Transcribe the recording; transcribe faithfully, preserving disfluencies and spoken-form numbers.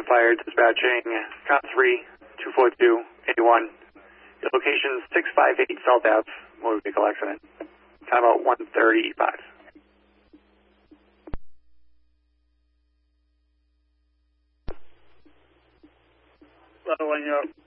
Fire dispatching Con three, two four two, eighty-one. Your location six five eight South Ave, motor vehicle accident. Time out one thirty-five. Leveling up.